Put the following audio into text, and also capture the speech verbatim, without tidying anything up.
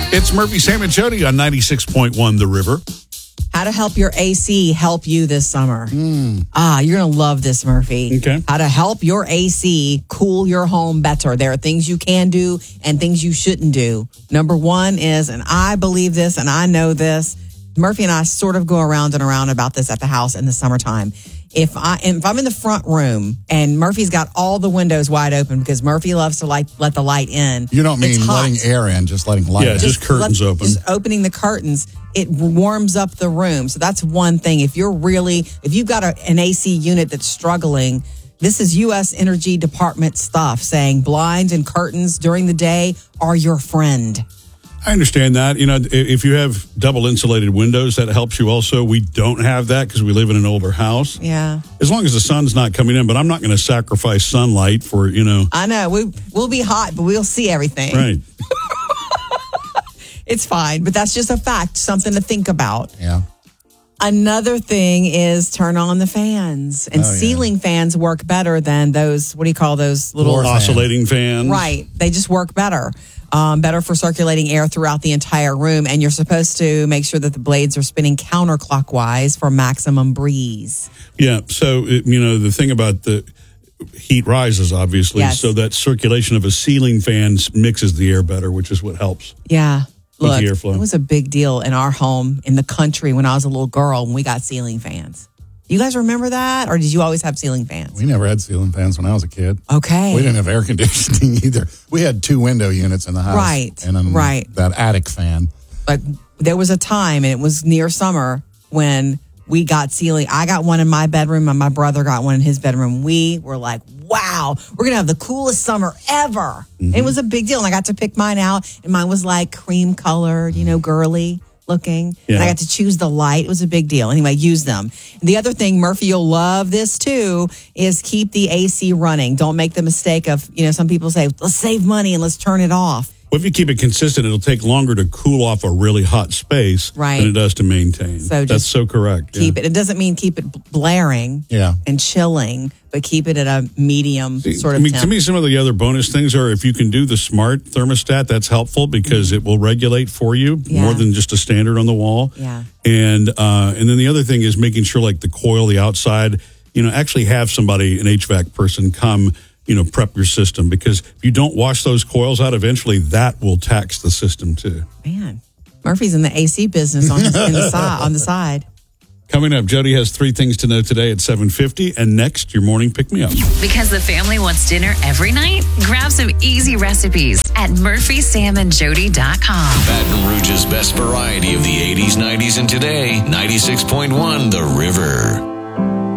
It's Murphy, Sam, and Jody on ninety-six point one The River. How to help your A C help you this summer. Mm. Ah, you're going to love this, Murphy. Okay. How to help your A C cool your home better. There are things you can do and things you shouldn't do. Number one is, and I believe this and I know this, Murphy and I sort of go around and around about this at the house in the summertime. If, I, if I'm in the front room and Murphy's got all the windows wide open because Murphy loves to like let the light in. You don't mean it's hot. letting air in, just letting light Yeah, in. just curtains let- open. Just opening the curtains, it warms up the room. So that's one thing. If you're really, if you've got a, an A C unit that's struggling, this is U S Energy Department stuff saying blinds and curtains during the day are your friend. I understand that. You know, if you have double insulated windows, that helps you also. We don't have that because we live in an older house. Yeah. As long as the sun's not coming in, but I'm not going to sacrifice sunlight for, you know. I know. We, we'll be hot, but we'll see everything. Right. It's fine, but that's just a fact, something to think about. Yeah. Another thing is turn on the fans. And Oh, yeah. ceiling fans work better than those, what do you call those little... Floor fan. Oscillating fans. Right. They just work better. Um, better for circulating air throughout the entire room. And you're supposed to make sure that the blades are spinning counterclockwise for maximum breeze. Yeah. So, it, you know, the thing about the heat rises, obviously. Yes. So that circulation of a ceiling fan mixes the air better, which is what helps. Yeah. With Look, the airflow. it was a big deal in our home in the country when I was a little girl when we got ceiling fans. You guys remember that? Or did you always have ceiling fans? We never had ceiling fans when I was a kid. Okay. We didn't have air conditioning either. We had two window units in the house. Right, And then right. that attic fan. But there was a time, and it was near summer, when we got ceiling. I got one in my bedroom, and my brother got one in his bedroom. We were like, wow, we're going to have the coolest summer ever. Mm-hmm. It was a big deal. And I got to pick mine out, and mine was like cream colored, you know, girly looking. Yeah. And I got to choose the light. It was a big deal. Anyway, use them. And the other thing, Murphy, you'll love this too, is keep the A C running. Don't make the mistake of, you know, some people say, let's save money and let's turn it off. Well, if you keep it consistent, it'll take longer to cool off a really hot space Right. than it does to maintain. So That's just so correct. Keep yeah. it. It doesn't mean keep it blaring Yeah. and chilling, but keep it at a medium sort of I mean, temp. to me, some of the other bonus things are if you can do the smart thermostat, that's helpful because it will regulate for you Yeah. more than just a standard on the wall. Yeah. And uh, and then the other thing is making sure like the coil, the outside, you know, actually have somebody, an H V A C person, come, you know, prep your system because if you don't wash those coils out, eventually that will tax the system too. Man, Murphy's in the A C business on, in the side, on the side. Coming up, Jody has three things to know today at seven fifty. And next, your morning pick-me-up. Because the family wants dinner every night? Grab some easy recipes at murphy sam and jody dot com. Baton Rouge's best variety of the eighties, nineties, and today. ninety-six point one The River.